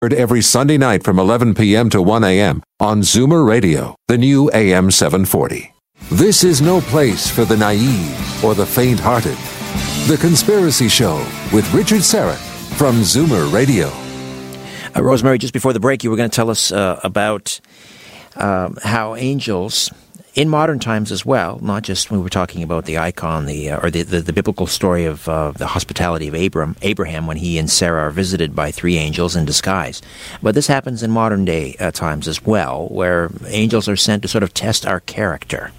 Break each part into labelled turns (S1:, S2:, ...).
S1: Heard every Sunday night from 11 p.m. to 1 a.m. on Zoomer Radio, the new AM 740. This is no place for the naive or the faint-hearted. The Conspiracy Show with Richard Syrett from Zoomer Radio.
S2: Rosemary, just before the break, you were going to tell us about how angels, in modern times as well, not just when we were talking about the icon, the biblical story of the hospitality of Abraham when he and Sarah are visited by three angels in disguise. But this happens in modern day times as well, where angels are sent to sort of test our character.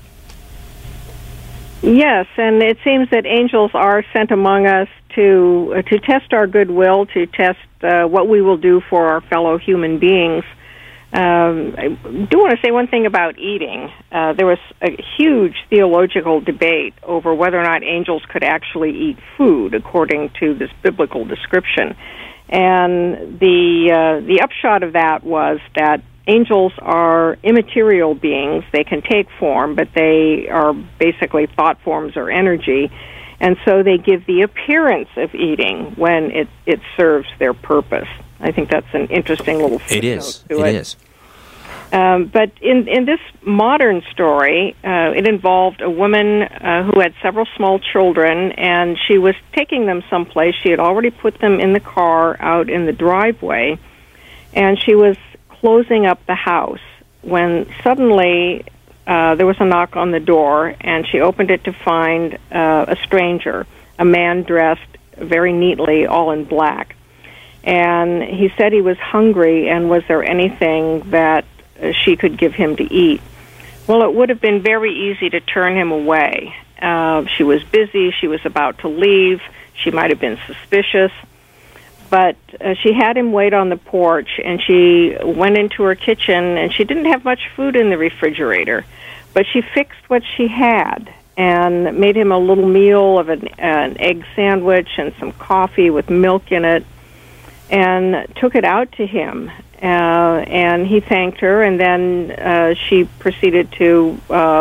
S3: Yes, and it seems that angels are sent among us to test our goodwill, to test what we will do for our fellow human beings. I do want to say one thing about eating. There was a huge theological debate over whether or not angels could actually eat food according to this biblical description. And the upshot of that was that angels are immaterial beings. They can take form, but they are basically thought forms or energy. And so they give the appearance of eating when it serves their purpose. I think that's an interesting little footnote to it. It is. But in this modern story, it involved a woman who had several small children, and she was taking them someplace. She had already put them in the car out in the driveway, and she was closing up the house when suddenly there was a knock on the door, and she opened it to find a stranger, a man dressed very neatly, all in black. And he said he was hungry, and was there anything that she could give him to eat? Well, it would have been very easy to turn him away. She was busy. She was about to leave. She might have been suspicious. But she had him wait on the porch, and she went into her kitchen, and she didn't have much food in the refrigerator. But she fixed what she had and made him a little meal of an egg sandwich and some coffee with milk in it, and took it out to him. And he thanked her, and then she proceeded to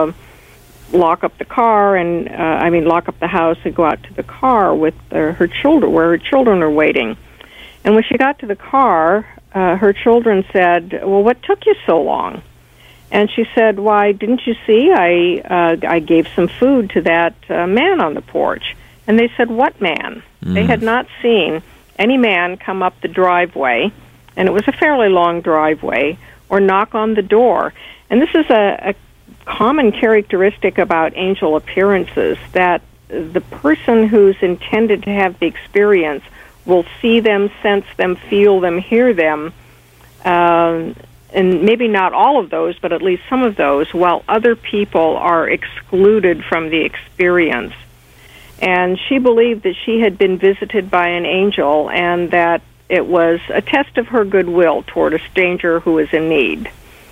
S3: lock up the car, and lock up the house and go out to the car with her children, where her children are waiting. And when she got to the car, her children said, "Well, what took you so long?" And she said, "Why, didn't you see? I gave some food to that man on the porch." And they said, "What man?" They had not seen any man come up the driveway, and it was a fairly long driveway, or knock on the door. And this is a common characteristic about angel appearances, that the person who's intended to have the experience will see them, sense them, feel them, hear them, and maybe not all of those, but at least some of those, while other people are excluded from the experience. And she believed that she had been visited by an angel, and that it was a test of her goodwill toward a stranger who was in need.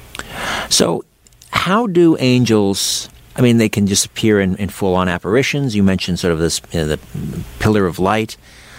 S2: So how do angels, they can just appear in full-on apparitions. You mentioned sort of this, the pillar of light.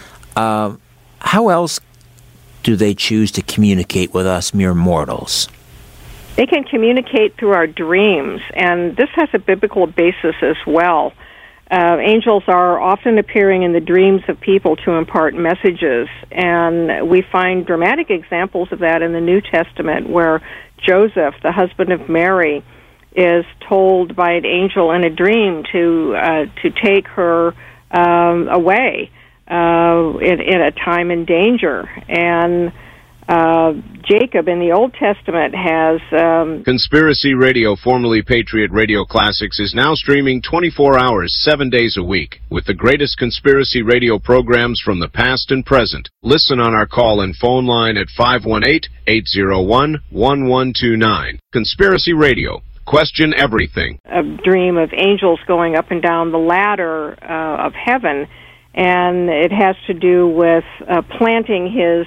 S2: How else do they choose to communicate with us mere mortals?
S3: They can communicate through our dreams, and this has a biblical basis as well. Angels are often appearing in the dreams of people to impart messages, and we find dramatic examples of that in the New Testament, where Joseph, the husband of Mary, is told by an angel in a dream to take her away in a time in danger. And Jacob in the Old Testament has...
S4: Conspiracy Radio, formerly Patriot Radio Classics, is now streaming 24 hours, 7 days a week, with the greatest conspiracy radio programs from the past and present. Listen on our call-in phone line at 518-801-1129. Conspiracy Radio. Question everything.
S3: A dream of angels going up and down the ladder of heaven, and it has to do with planting his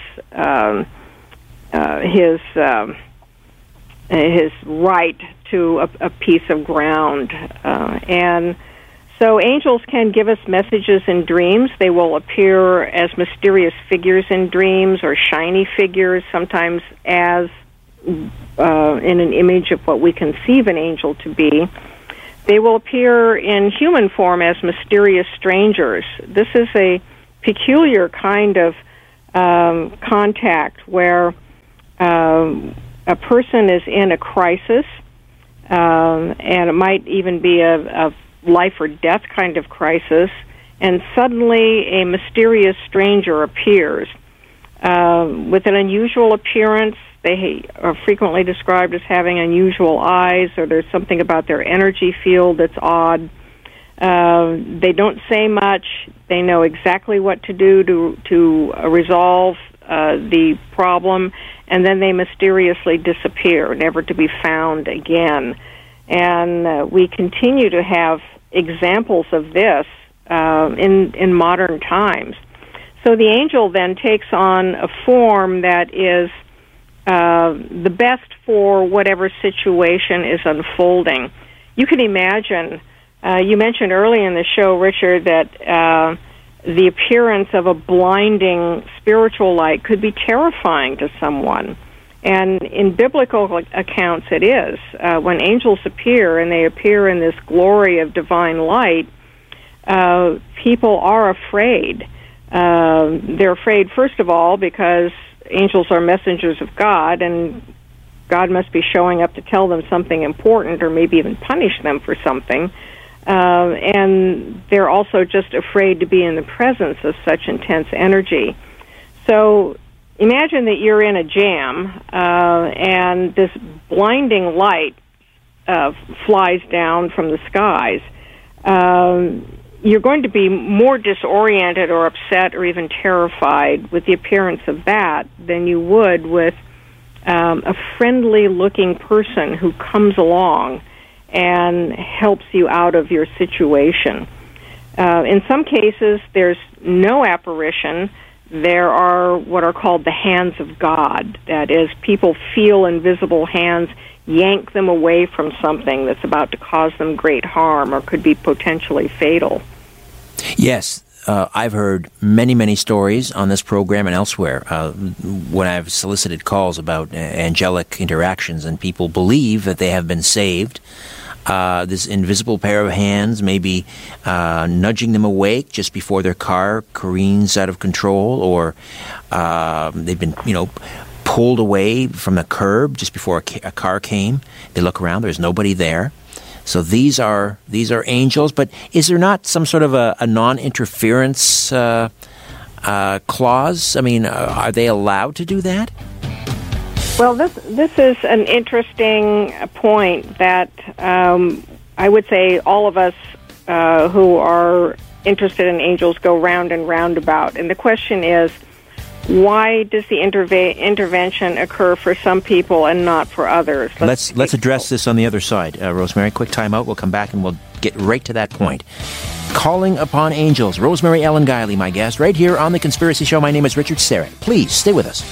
S3: right to a piece of ground. And so angels can give us messages in dreams. They will appear as mysterious figures in dreams, or shiny figures, sometimes as in an image of what we conceive an angel to be. They will appear in human form as mysterious strangers. This is a peculiar kind of contact where a person is in a crisis, and it might even be a life or death kind of crisis, and suddenly a mysterious stranger appears with an unusual appearance. They are frequently described as having unusual eyes, or there's something about their energy field that's odd. They don't say much. They know exactly what to do to resolve the problem, and then they mysteriously disappear, never to be found again. And we continue to have examples of this in modern times. So the angel then takes on a form that is the best for whatever situation is unfolding. You can imagine, you mentioned early in the show, Richard, that the appearance of a blinding spiritual light could be terrifying to someone. And in biblical accounts it is. When angels appear, and they appear in this glory of divine light, people are afraid. They're afraid, first of all, because angels are messengers of God, and God must be showing up to tell them something important, or maybe even punish them for something. And they're also just afraid to be in the presence of such intense energy. So imagine that you're in a jam, and this blinding light flies down from the skies. You're going to be more disoriented or upset or even terrified with the appearance of that than you would with a friendly-looking person who comes along and helps you out of your situation. In some cases, there's no apparition. There are what are called the hands of God. That is, people feel invisible hands yank them away from something that's about to cause them great harm or could be potentially fatal.
S2: Yes, I've heard many, many stories on this program and elsewhere when I've solicited calls about angelic interactions, and people believe that they have been saved. This invisible pair of hands may be nudging them awake just before their car careens out of control, or they've been, pulled away from the curb just before a car came. They look around, there's nobody there. So these are angels, but is there not some sort of a non-interference clause? I mean, are they allowed to do that?
S3: Well, this is an interesting point that I would say all of us who are interested in angels go round and round about. And the question is, why does the intervention occur for some people and not for others?
S2: Let's address this on the other side. Rosemary, quick time out. We'll come back and we'll get right to that point. Calling upon angels. Rosemary Ellen Guiley, my guest, right here on The Conspiracy Show. My name is Richard Syrett. Please stay with us.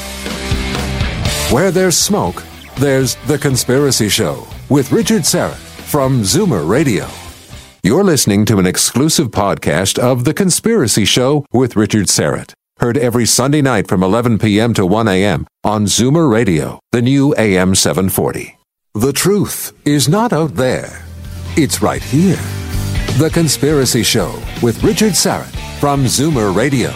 S1: Where there's smoke, there's The Conspiracy Show with Richard Syrett from Zoomer Radio. You're listening to an exclusive podcast of The Conspiracy Show with Richard Syrett. Heard every Sunday night from 11 p.m. to 1 a.m. on Zoomer Radio, the new AM 740. The truth is not out there. It's right here. The Conspiracy Show with Richard Syrett from Zoomer Radio.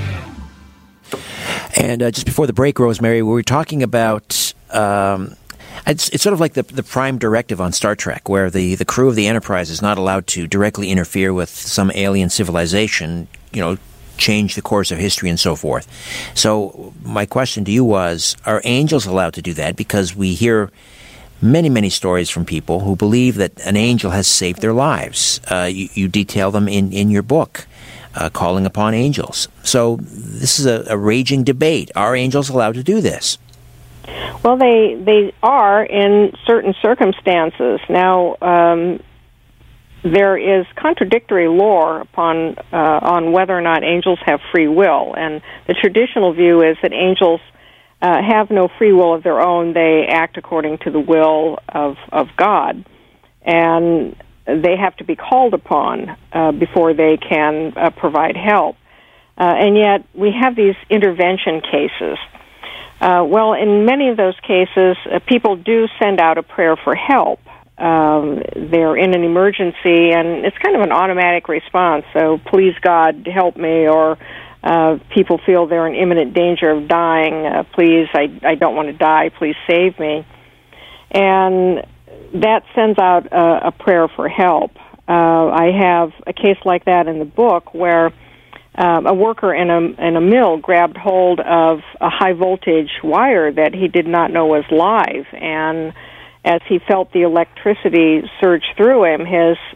S2: And just before the break, Rosemary, we were talking about it's sort of like the prime directive on Star Trek, where the crew of the Enterprise is not allowed to directly interfere with some alien civilization, change the course of history and so forth. So my question to you was, are angels allowed to do that? Because we hear many, many stories from people who believe that an angel has saved their lives. You detail them in your book. Calling upon angels. So this is a raging debate. Are angels allowed to do this?
S3: Well, they are in certain circumstances. Now, there is contradictory lore on whether or not angels have free will, and the traditional view is that angels have no free will of their own. They act according to the will of God, and they have to be called upon before they can provide help. And yet we have these intervention cases. Well, in many of those cases, people do send out a prayer for help. They're in an emergency, and it's kind of an automatic response. So, please, God, help me, or people feel they're in imminent danger of dying. Please, I don't want to die. Please save me. And that sends out a prayer for help. I have a case like that in the book where a worker in a mill grabbed hold of a high voltage wire that he did not know was live, and as he felt the electricity surge through him,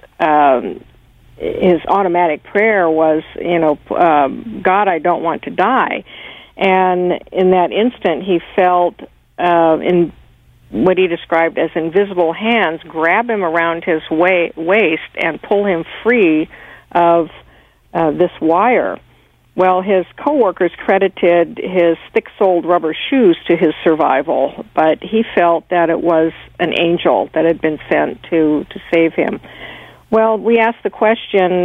S3: his automatic prayer was, God, I don't want to die. And in that instant, he felt in what he described as invisible hands grab him around his waist and pull him free of this wire. Well, his coworkers credited his thick-soled rubber shoes to his survival, but he felt that it was an angel that had been sent to save him. Well, we asked the question,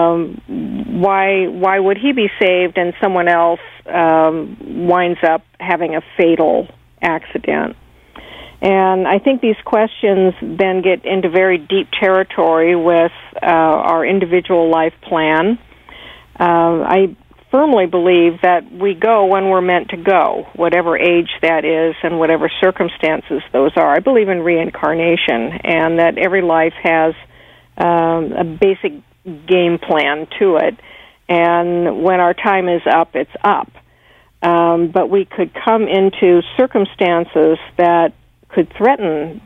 S3: why would he be saved and someone else winds up having a fatal accident? And I think these questions then get into very deep territory with our individual life plan. I firmly believe that we go when we're meant to go, whatever age that is and whatever circumstances those are. I believe in reincarnation and that every life has a basic game plan to it. And when our time is up, it's up. But we could come into circumstances that could threaten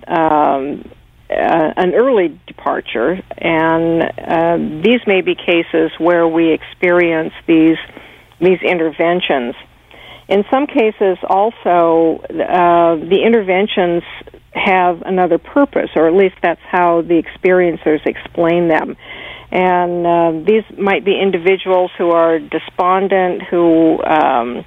S3: an early departure, and these may be cases where we experience these interventions. In some cases, also, the interventions have another purpose, or at least that's how the experiencers explain them. And these might be individuals who are despondent, who are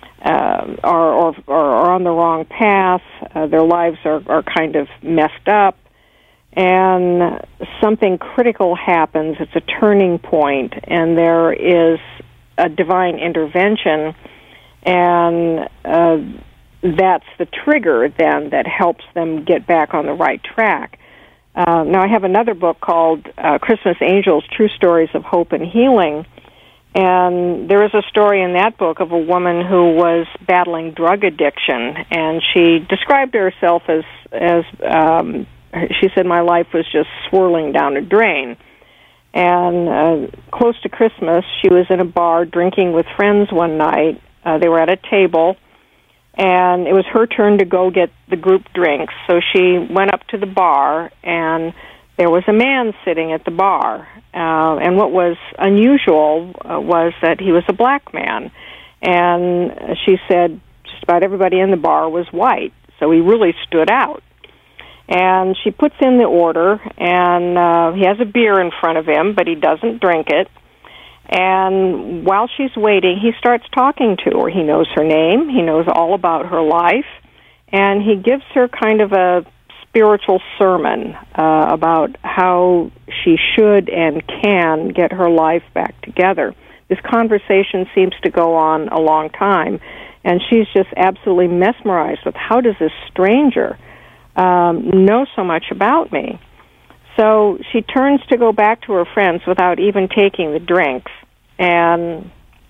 S3: on the wrong path. Their lives are kind of messed up, and something critical happens. It's a turning point, and there is a divine intervention, and that's the trigger then that helps them get back on the right track. Now, I have another book called Christmas Angels, True Stories of Hope and Healing, and there is a story in that book of a woman who was battling drug addiction, and she described herself as she said, my life was just swirling down a drain. And close to Christmas, she was in a bar drinking with friends one night. They were at a table, and it was her turn to go get the group drinks. So she went up to the bar, and there was a man sitting at the bar. And what was unusual was that he was a black man. And she said just about everybody in the bar was white, so he really stood out. And she puts in the order, and he has a beer in front of him, but he doesn't drink it. And while she's waiting, he starts talking to her. He knows her name. He knows all about her life. And he gives her kind of a spiritual sermon about how she should and can get her life back together. This conversation seems to go on a long time, and she's just absolutely mesmerized with how does this stranger know so much about me. So she turns to go back to her friends without even taking the drinks, and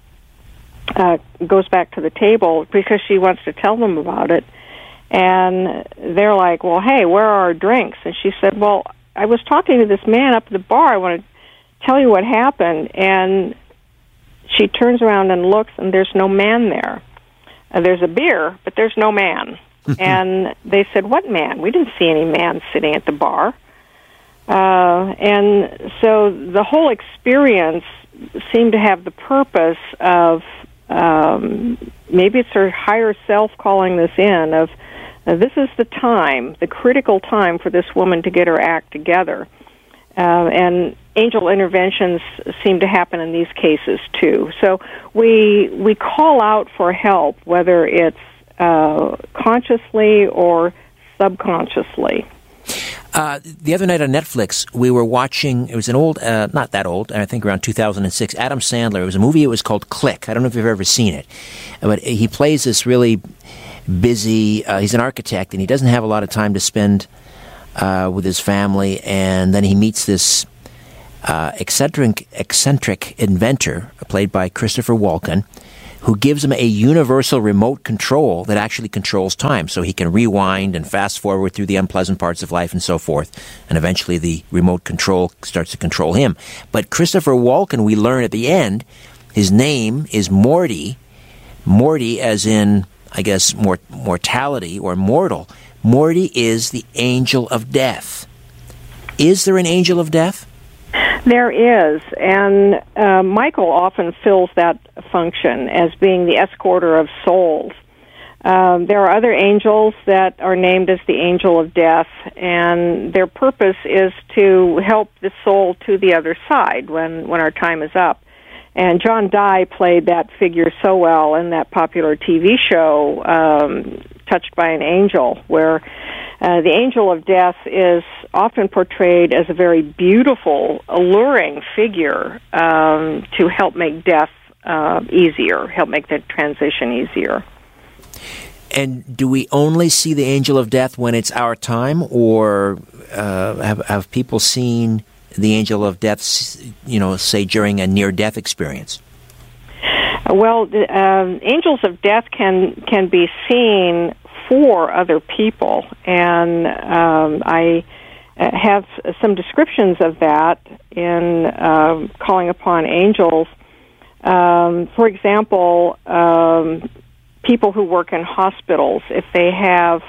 S3: goes back to the table because she wants to tell them about it. And they're like, well, hey, where are our drinks? And she said, well, I was talking to this man up at the bar. I want to tell you what happened. And she turns around and looks, and there's no man there. There's a beer, but there's no man. And they said, what man? We didn't see any man sitting at the bar. And so the whole experience seemed to have the purpose of, maybe it's her higher self calling this in, of this is the time, the critical time for this woman to get her act together. And angel interventions seem to happen in these cases too. So we call out for help, whether it's consciously or subconsciously.
S2: The other night on Netflix, we were watching, it was an old, not that old, I think around 2006, Adam Sandler. It was a movie, it was called Click. I don't know if you've ever seen it. But he plays this really busy, he's an architect, and he doesn't have a lot of time to spend with his family, and then he meets this eccentric inventor, played by Christopher Walken, who gives him a universal remote control that actually controls time, so he can rewind and fast forward through the unpleasant parts of life and so forth, and eventually the remote control starts to control him. But Christopher Walken, we learn at the end, his name is Morty. Morty as in, I guess, mortality or mortal. Morty is the angel of death. Is there an angel of death?
S3: There is, and Michael often fills that function as being the escorter of souls. There are other angels that are named as the angel of death, and their purpose is to help the soul to the other side when our time is up. And John Dye played that figure so well in that popular TV show, Touched by an Angel, where the angel of death is often portrayed as a very beautiful, alluring figure to help make death easier, help make the transition easier.
S2: And do we only see the angel of death when it's our time, or have people seen the angel of death, say during a near-death experience?
S3: Well, angels of death can be seen for other people, and I have some descriptions of that in Calling Upon Angels. For example, people who work in hospitals, if they have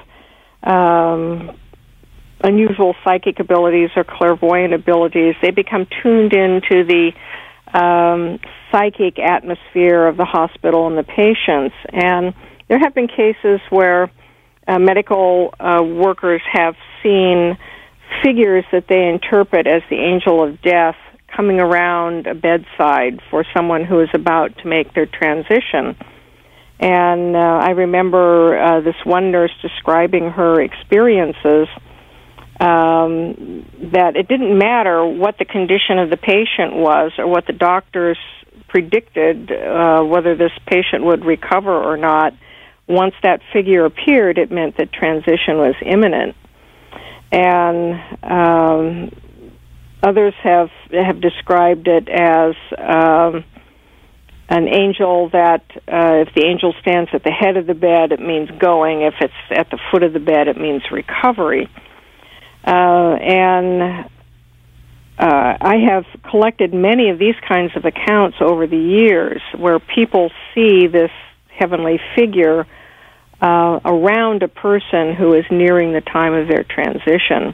S3: unusual psychic abilities or clairvoyant abilities, they become tuned into the psychic atmosphere of the hospital and the patients. And there have been cases where medical workers have seen figures that they interpret as the angel of death coming around a bedside for someone who is about to make their transition. And I remember this one nurse describing her experiences, that it didn't matter what the condition of the patient was or what the doctors predicted, whether this patient would recover or not. Once that figure appeared, it meant that transition was imminent. And others have described it as an angel that if the angel stands at the head of the bed, it means going. If it's at the foot of the bed, it means recovery. And I have collected many of these kinds of accounts over the years where people see this heavenly figure around a person who is nearing the time of their transition.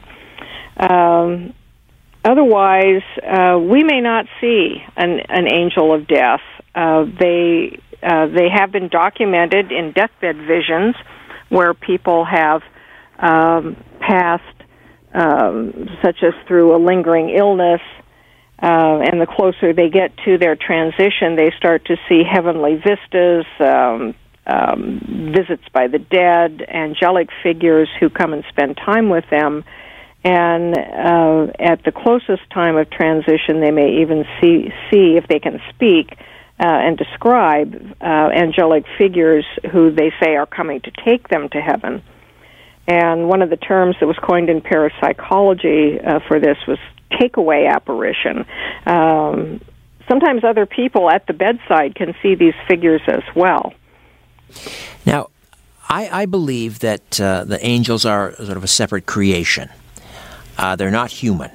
S3: Otherwise, we may not see an angel of death. They have been documented in deathbed visions where people have passed, such as through a lingering illness, and the closer they get to their transition, they start to see heavenly vistas, visits by the dead, angelic figures who come and spend time with them. And at the closest time of transition, they may even see if they can speak and describe angelic figures who they say are coming to take them to heaven. And one of the terms that was coined in parapsychology for this was takeaway apparition. Sometimes other people at the bedside can see these figures as well.
S2: Now, I believe that the angels are sort of a separate creation. They're not human.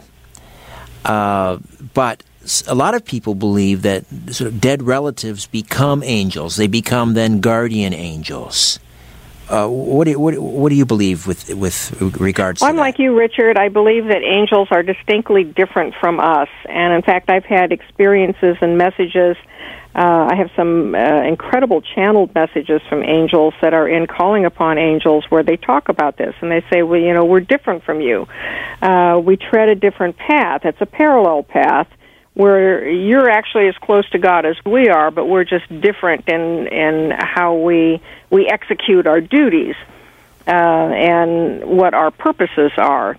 S2: But a lot of people believe that sort of dead relatives become angels. They become then guardian angels. What do you believe with regards to that?
S3: I'm like you, Richard. I believe that angels are distinctly different from us. And in fact, I've had experiences and messages. I have some incredible channeled messages from angels that are in Calling Upon Angels where they talk about this. And they say, well, we're different from you. We tread a different path. It's a parallel path where you're actually as close to God as we are, but we're just different in how we execute our duties and what our purposes are.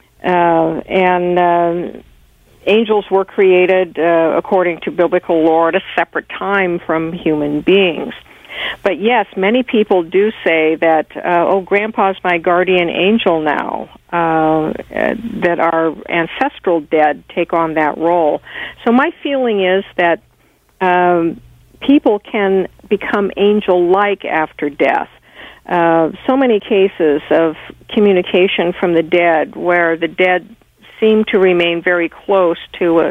S3: Angels were created, according to biblical lore, at a separate time from human beings. But yes, many people do say that, Grandpa's my guardian angel now, that our ancestral dead take on that role. So my feeling is that people can become angel-like after death. So many cases of communication from the dead where the dead seem to remain very close to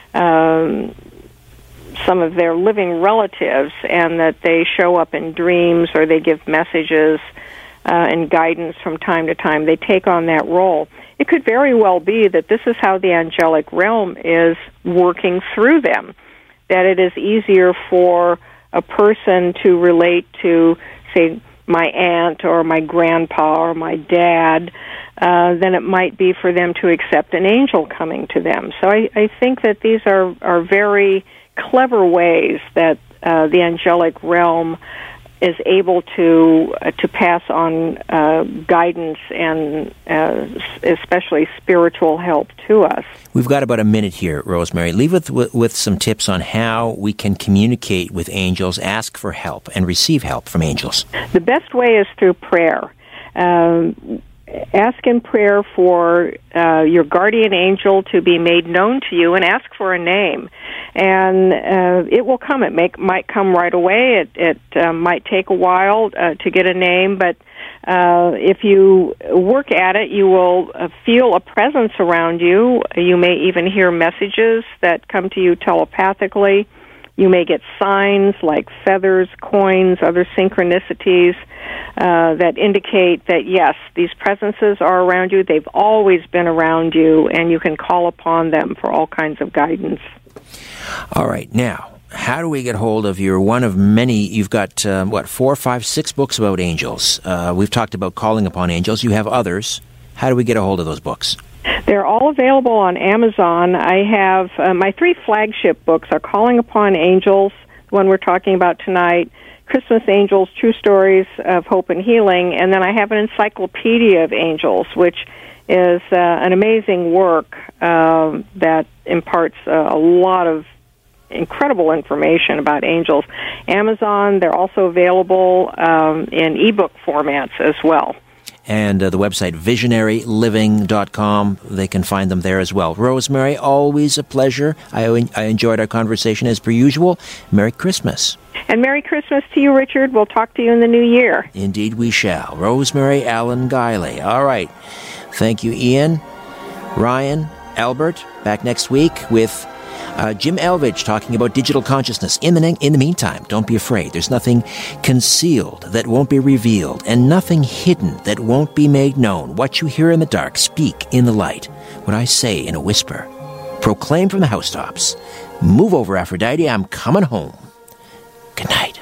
S3: some of their living relatives, and that they show up in dreams or they give messages and guidance from time to time. They take on that role. It could very well be that this is how the angelic realm is working through them, that it is easier for a person to relate to, say, my aunt or my grandpa or my dad than it might be for them to accept an angel coming to them. So I think that these are very clever ways that the angelic realm is able to pass on guidance and especially spiritual help to us.
S2: We've got about a minute here, Rosemary. Leave with some tips on how we can communicate with angels, ask for help, and receive help from angels.
S3: The best way is through prayer. Ask in prayer for your guardian angel to be made known to you, and ask for a name. And it will come. It might come right away. It might take a while to get a name, but if you work at it, you will feel a presence around you. You may even hear messages that come to you telepathically. You may get signs like feathers, coins, other synchronicities that indicate that, yes, these presences are around you. They've always been around you, and you can call upon them for all kinds of guidance.
S2: All right. Now, how do we get hold of your one of many? You've got, 4, 5, 6 books about angels. We've talked about calling upon angels. You have others. How do we get a hold of those books?
S3: They're all available on Amazon. I have my 3 flagship books are Calling Upon Angels, the one we're talking about tonight, Christmas Angels, True Stories of Hope and Healing, and then I have an Encyclopedia of Angels, which is an amazing work that imparts a lot of incredible information about angels. Amazon, they're also available in ebook formats as well.
S2: And the website, visionaryliving.com. They can find them there as well. Rosemary, always a pleasure. I enjoyed our conversation as per usual. Merry Christmas.
S3: And Merry Christmas to you, Richard. We'll talk to you in the new year.
S2: Indeed we shall. Rosemary Allen Guiley. All right. Thank you, Ian, Ryan, Albert. Back next week with Jim Elvidge talking about digital consciousness. In the meantime, don't be afraid. There's nothing concealed that won't be revealed, and nothing hidden that won't be made known. What you hear in the dark, speak in the light. What I say in a whisper, proclaim from the housetops. Move over, Aphrodite. I'm coming home. Good night.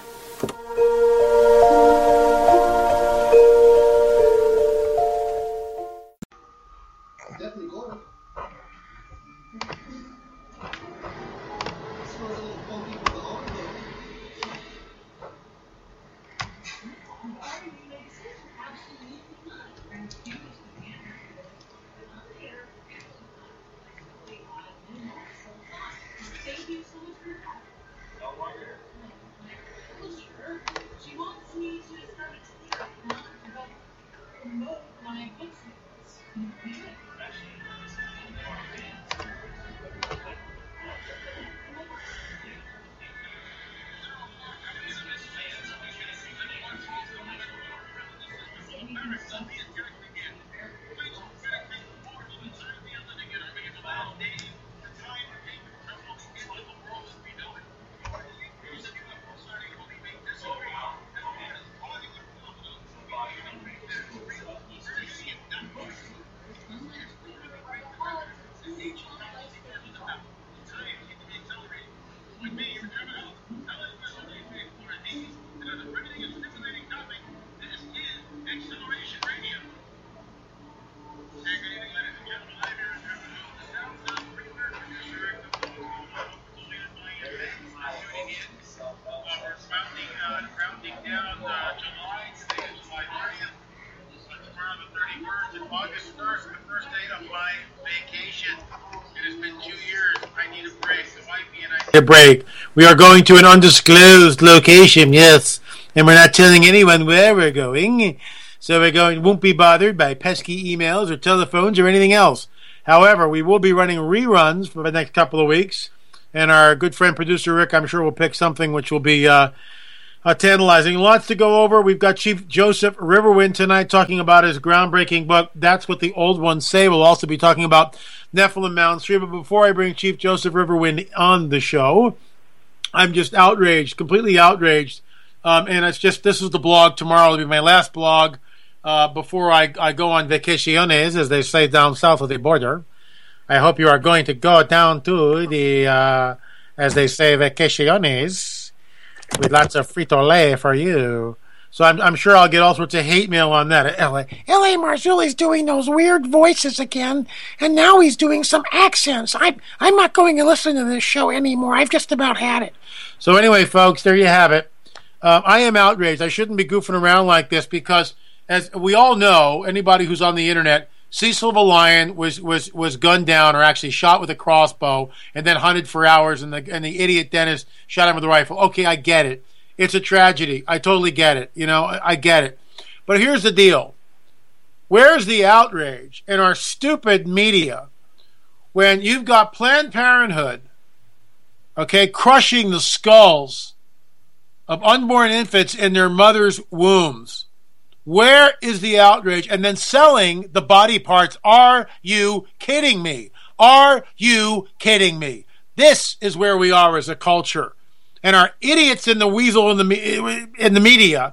S5: Break. We are going to an undisclosed location, yes. And we're not telling anyone where we're going. So won't be bothered by pesky emails or telephones or anything else. However, we will be running reruns for the next couple of weeks. And our good friend, producer Rick, I'm sure will pick something which will be tantalizing. Lots to go over. We've got Chief Joseph Riverwind tonight talking about his groundbreaking book, That's What the Old Ones Say. We'll also be talking about Nephilim Mound 3. But before I bring Chief Joseph Riverwind on the show, I'm just outraged, completely outraged. And it's just, this is the blog. Tomorrow will be my last blog before I go on vacaciones, as they say down south of the border. I hope you are going to go down to the, as they say, vacaciones, with lots of Frito-Lay for you. So I'm sure I'll get all sorts of hate mail on that. L.A. Marzulli's doing those weird voices again, and now he's doing some accents. I'm not going to listen to this show anymore. I've just about had it. So anyway, folks, there you have it. I am outraged. I shouldn't be goofing around like this because, as we all know, anybody who's on the internet, Cecil the Lion was gunned down, or actually shot with a crossbow, and then hunted for hours, and the idiot dentist shot him with a rifle. Okay, I get it. It's a tragedy. I totally get it. You know, I get it. But here's the deal. Where's the outrage in our stupid media when you've got Planned Parenthood, okay, crushing the skulls of unborn infants in their mothers' wombs? Where is the outrage? And then selling the body parts. Are you kidding me? Are you kidding me? This is where we are as a culture. And our idiots in the weasel in the media,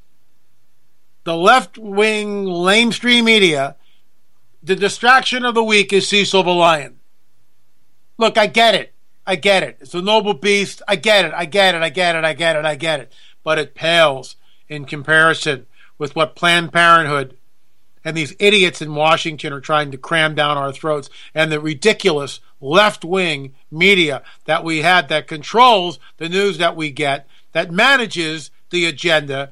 S5: the left-wing lamestream media, the distraction of the week is Cecil the Lion. Look, I get it. I get it. It's a noble beast. I get it. I get it. I get it. I get it. I get it. But it pales in comparison with what Planned Parenthood and these idiots in Washington are trying to cram down our throats, and the ridiculous left-wing media that we had that controls the news that we get, that manages the agenda.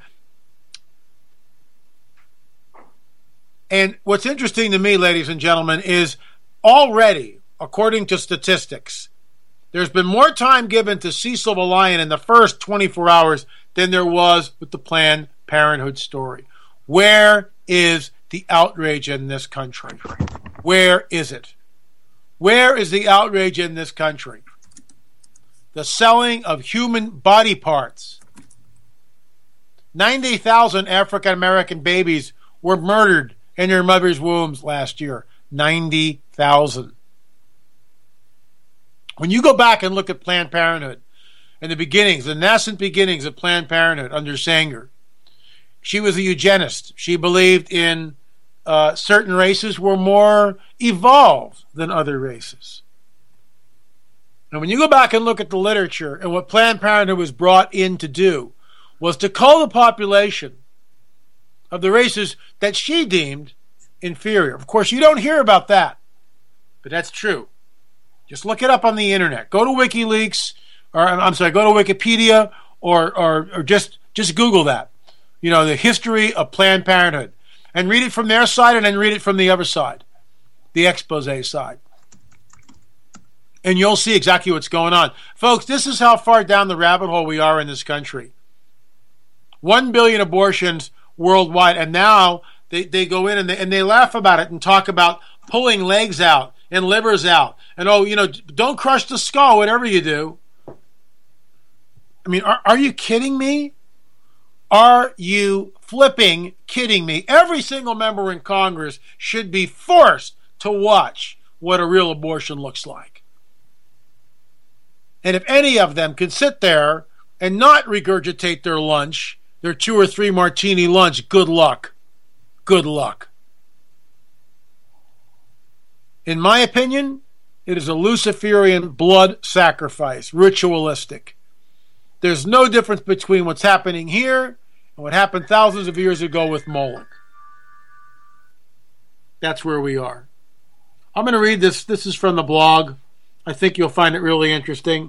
S5: And what's interesting to me, ladies and gentlemen, is already, according to statistics, there's been more time given to Cecil the Lion in the first 24 hours than there was with the Planned Parenthood story. Where is the outrage in this country? Where is it? Where is the outrage in this country? The selling of human body parts. 90,000 African American babies were murdered in their mother's wombs last year. 90,000. When you go back and look at Planned Parenthood and the beginnings, the nascent beginnings of Planned Parenthood under Sanger, she was a eugenist. She believed in certain races were more evolved than other races. And when you go back and look at the literature, and what Planned Parenthood was brought in to do was to cull the population of the races that she deemed inferior. Of course, you don't hear about that, but that's true. Just look it up on the internet. Go to WikiLeaks, or go to Wikipedia, or just Google that. You know, the history of Planned Parenthood, and read it from their side, and then read it from the other side, the expose side. And you'll see exactly what's going on. Folks, this is how far down the rabbit hole we are in this country. 1 billion abortions worldwide, and now they go in and they laugh about it and talk about pulling legs out and livers out. And, don't crush the skull, whatever you do. I mean, are you kidding me? Are you flipping kidding me? Every single member in Congress should be forced to watch what a real abortion looks like. And if any of them can sit there and not regurgitate their lunch, their 2 or 3 martini lunch, good luck. Good luck. In my opinion, it is a Luciferian blood sacrifice, ritualistic. There's no difference between what's happening here and what happened thousands of years ago with Moloch. That's where we are. I'm going to read this. This is from the blog. I think you'll find it really interesting.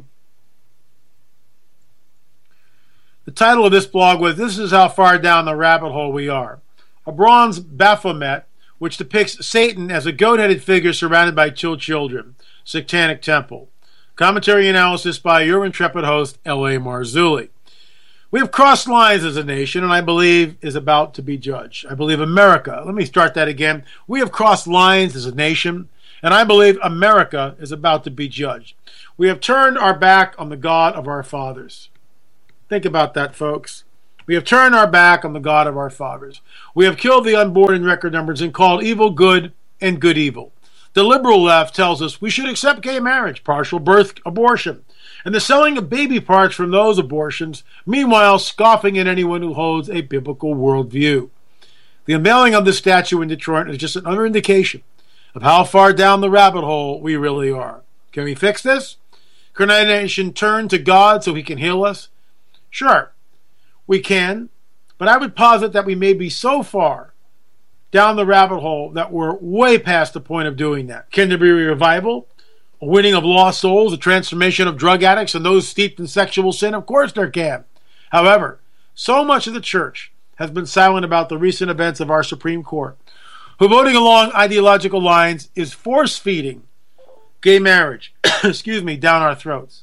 S5: The title of this blog was, "This is how far down the rabbit hole we are." A bronze Baphomet, which depicts Satan as a goat-headed figure surrounded by 2 children. Satanic Temple. Commentary analysis by your intrepid host, L.A. Marzulli. We have crossed lines as a nation, and I believe is about to be judged. I believe America, let me start that again. We have crossed lines as a nation, and I believe America is about to be judged. We have turned our back on the God of our fathers. Think about that, folks. We have turned our back on the God of our fathers. We have killed the unborn in record numbers and called evil good and good evil. The liberal left tells us we should accept gay marriage, partial birth abortion, and the selling of baby parts from those abortions, meanwhile scoffing at anyone who holds a biblical worldview. The unveiling of this statue in Detroit is just another indication of how far down the rabbit hole we really are. Can we fix this? Can our nation turn to God so he can heal us? Sure, we can, but I would posit that we may be so far down the rabbit hole that we're way past the point of doing that. Can there be a revival? A winning of lost souls? A transformation of drug addicts and those steeped in sexual sin? Of course there can. However, so much of the church has been silent about the recent events of our Supreme Court, who voting along ideological lines is force-feeding gay marriage, down our throats.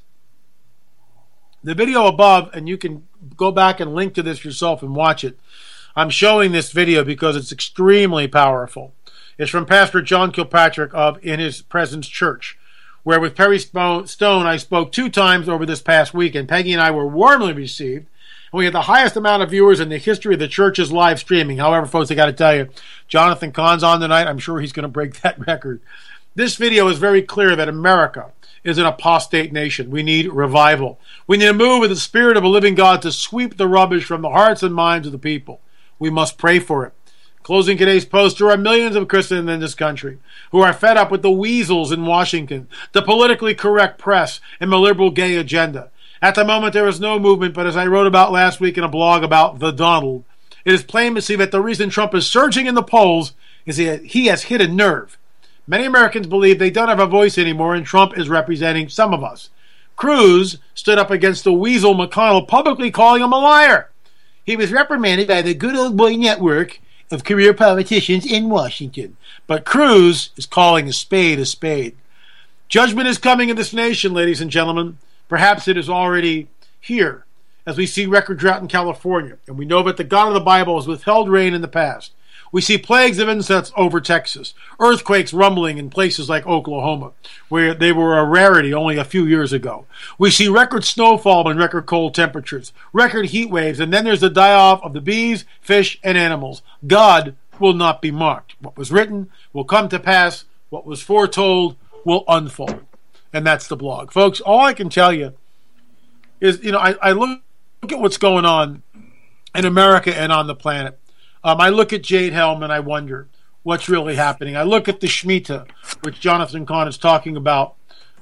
S5: The video above, and you can go back and link to this yourself and watch it. I'm showing this video because it's extremely powerful. It's from Pastor John Kilpatrick of In His Presence Church, where with Perry Stone I spoke 2 times over this past week, and Peggy and I were warmly received. And we had the highest amount of viewers in the history of the church's live streaming. However, folks, I got to tell you, Jonathan Cahn's on tonight. I'm sure he's going to break that record. This video is very clear that America is an apostate nation. We need revival. We need to move with the Spirit of a living God to sweep the rubbish from the hearts and minds of the people. We must pray for it. Closing today's post, there are millions of Christians in this country who are fed up with the weasels in Washington, the politically correct press, and the liberal gay agenda. At the moment, there is no movement, but as I wrote about last week in a blog about the Donald, it is plain to see that the reason Trump is surging in the polls is that he has hit a nerve. Many Americans believe they don't have a voice anymore, and Trump is representing some of us. Cruz stood up against the weasel McConnell, publicly calling him a liar. He was reprimanded by the good old boy network of career politicians in Washington. But Cruz is calling a spade a spade. Judgment is coming in this nation, ladies and gentlemen. Perhaps it is already here, as we see record drought in California, and we know that the God of the Bible has withheld rain in the past. We see plagues of insects over Texas, earthquakes rumbling in places like Oklahoma, where they were a rarity only a few years ago. We see record snowfall and record cold temperatures, record heat waves, and then there's the die-off of the bees, fish, and animals. God will not be mocked. What was written will come to pass. What was foretold will unfold. And that's the blog. Folks, all I can tell you is, I look at what's going on in America and on the planet. I look at Jade Helm and I wonder what's really happening. I look at the Shemitah, which Jonathan Cahn is talking about,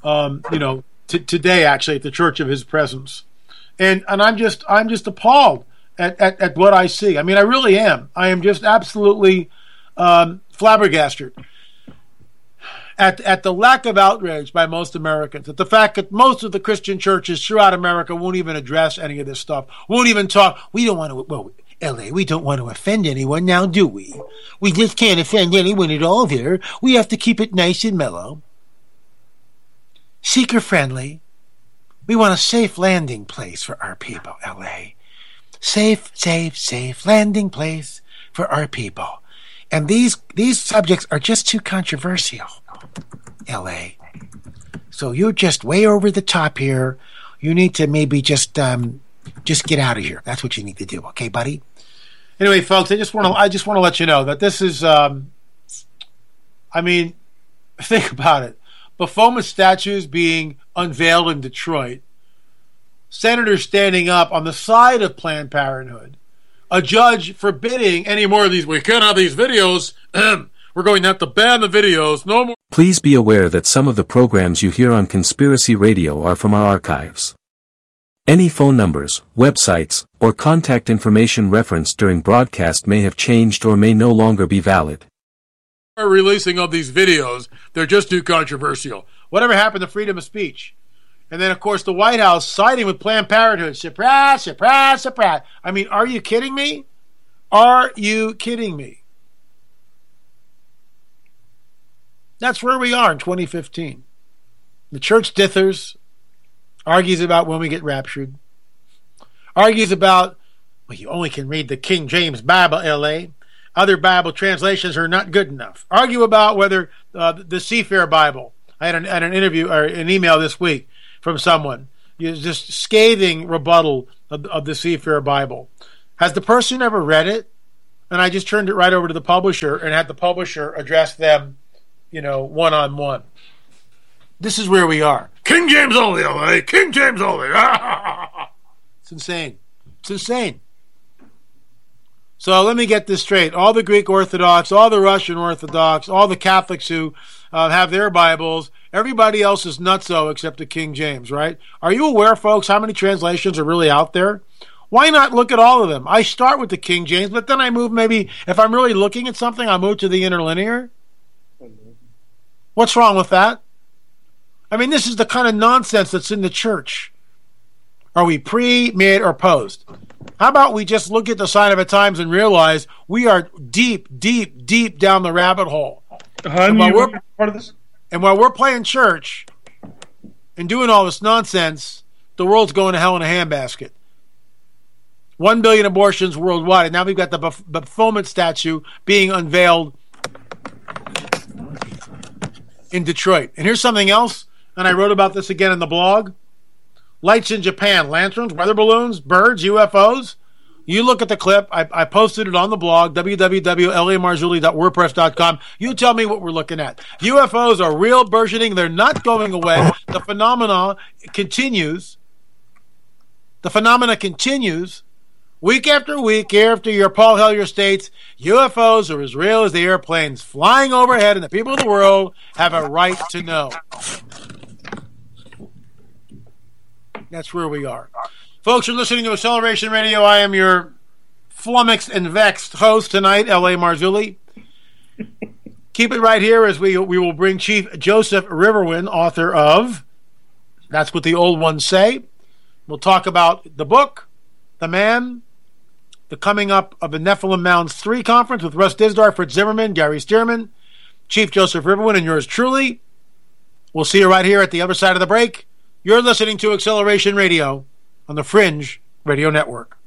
S5: today actually at the Church of His Presence, and I'm just appalled at what I see. I mean, I really am. I am just absolutely flabbergasted at the lack of outrage by most Americans, at the fact that most of the Christian churches throughout America won't even address any of this stuff, won't even talk. We don't want to. L.A., we don't want to offend anyone now, do we? We just can't offend anyone at all here. We have to keep it nice and mellow. Seeker-friendly. We want a safe landing place for our people, L.A. Safe landing place for our people. And these subjects are just too controversial, L.A. So you're just way over the top here. You need to maybe just get out of here. That's what you need to do, okay, buddy? Anyway, folks, I just want to let you know that this is, think about it. Baphomet statues being unveiled in Detroit, senators standing up on the side of Planned Parenthood, a judge forbidding any more of these. We can't have these videos. We're going to have to ban the videos. No more.
S6: Please be aware that some of the programs you hear on Conspiracy Radio are from our archives. Any phone numbers, websites, or contact information referenced during broadcast may have changed or may no longer be valid.
S5: Releasing of these videos, they're just too controversial. Whatever happened to freedom of speech? And then, of course, the White House siding with Planned Parenthood. Surprise, surprise, surprise. I mean, are you kidding me? Are you kidding me? That's where we are in 2015. The church dithers, argues about when we get raptured. argues about, well, you only can read the King James Bible, L.A. Other Bible translations are not good enough. Argue about whether the Seafair Bible. I had an interview or an email this week from someone. Just scathing rebuttal of the Seafair Bible. Has the person ever read it? And I just turned it right over to the publisher and had the publisher address them, one-on-one. This is where we are. King James only, LA. King James only. It's insane. It's insane. So let me get this straight. All the Greek Orthodox, all the Russian Orthodox, all the Catholics who have their Bibles, everybody else is nutso except the King James, right? Are you aware, folks, how many translations are really out there? Why not look at all of them? I start with the King James, but then I move maybe, if I'm really looking at something, I move to the interlinear. What's wrong with that? I mean, this is the kind of nonsense that's in the church. Are we pre, mid, or post? How about we just look at the sign of the times and realize we are deep, deep, deep down the rabbit hole. And while we're playing church and doing all this nonsense, the world's going to hell in a handbasket. 1 billion abortions worldwide, and now we've got the Baphomet statue being unveiled in Detroit. And here's something else, and I wrote about this again in the blog. Lights in Japan, lanterns, weather balloons, birds, UFOs. You look at the clip. I posted it on the blog, www.lamarzulli.wordpress.com. You tell me what we're looking at. UFOs are real, burgeoning. They're not going away. The phenomena continues. Week after week, year after year, Paul Hellyer states, UFOs are as real as the airplanes flying overhead, and the people of the world have a right to know. That's where we are. Folks, you're listening to Acceleration Radio. I am your flummoxed and vexed host tonight, L.A. Marzulli. Keep it right here as we will bring Chief Joseph Riverwind, author of That's What the Old Ones Say. We'll talk about the book, the man, the coming up of the Nephilim Mounds 3 conference with Russ Dizdar, Fritz Zimmerman, Gary Stearman, Chief Joseph Riverwind, and yours truly. We'll see you right here at the other side of the break. You're listening to Acceleration Radio on the Fringe Radio Network.